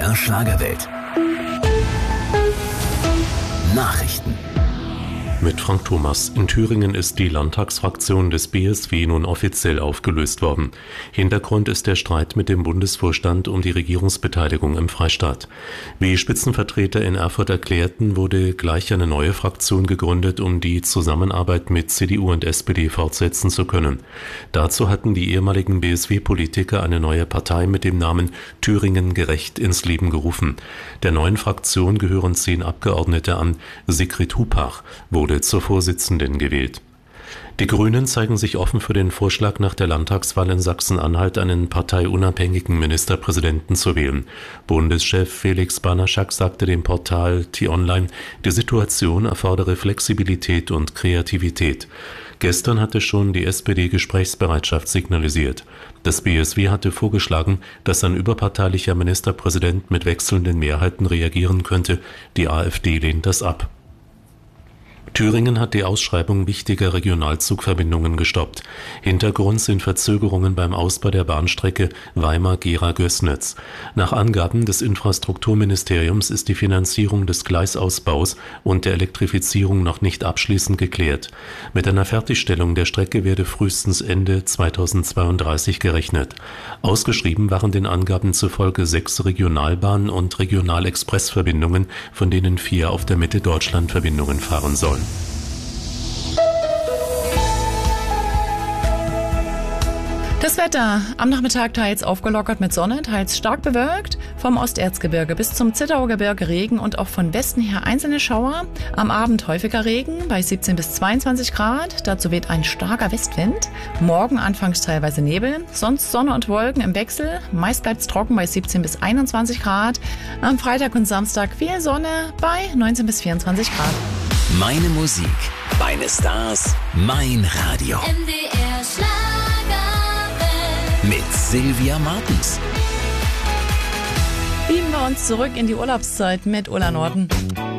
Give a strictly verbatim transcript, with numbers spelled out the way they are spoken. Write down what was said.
R Schlagerwelt. Nachrichten. Mit Frank Thomas. In Thüringen ist die Landtagsfraktion des B S W nun offiziell aufgelöst worden. Hintergrund ist der Streit mit dem Bundesvorstand um die Regierungsbeteiligung im Freistaat. Wie Spitzenvertreter in Erfurt erklärten, wurde gleich eine neue Fraktion gegründet, um die Zusammenarbeit mit C D U und S P D fortsetzen zu können. Dazu hatten die ehemaligen B S W-Politiker eine neue Partei mit dem Namen Thüringen gerecht ins Leben gerufen. Der neuen Fraktion gehören zehn Abgeordnete an. Sigrid Hupach wurde zur Vorsitzenden gewählt. Die Grünen zeigen sich offen für den Vorschlag, nach der Landtagswahl in Sachsen-Anhalt einen parteiunabhängigen Ministerpräsidenten zu wählen. Bundeschef Felix Banaschak sagte dem Portal T-Online, die Situation erfordere Flexibilität und Kreativität. Gestern hatte schon die S P D Gesprächsbereitschaft signalisiert. Das B S W hatte vorgeschlagen, dass ein überparteilicher Ministerpräsident mit wechselnden Mehrheiten reagieren könnte. Die AfD lehnt das ab. Thüringen hat die Ausschreibung wichtiger Regionalzugverbindungen gestoppt. Hintergrund sind Verzögerungen beim Ausbau der Bahnstrecke Weimar-Gera-Gößnitz. Nach Angaben des Infrastrukturministeriums ist die Finanzierung des Gleisausbaus und der Elektrifizierung noch nicht abschließend geklärt. Mit einer Fertigstellung der Strecke werde frühestens Ende zweitausendzweiunddreißig gerechnet. Ausgeschrieben waren den Angaben zufolge sechs Regionalbahnen und Regionalexpressverbindungen, von denen vier auf der Mitte-Deutschland-Verbindungen fahren sollen. Das Wetter. Am Nachmittag teils aufgelockert mit Sonne, teils stark bewölkt. Vom Osterzgebirge bis zum Zittauer Gebirge Regen und auch von Westen her einzelne Schauer. Am Abend häufiger Regen bei siebzehn bis zweiundzwanzig Grad. Dazu weht ein starker Westwind. Morgen anfangs teilweise Nebel. Sonst Sonne und Wolken im Wechsel. Meist bleibt es trocken bei siebzehn bis einundzwanzig Grad. Am Freitag und Samstag viel Sonne bei neunzehn bis vierundzwanzig Grad. Meine Musik, meine Stars, mein Radio. M D R Schlagerwelt. Mit Sylvia Martens. Beamen wir uns zurück in die Urlaubszeit mit Ulla Norden.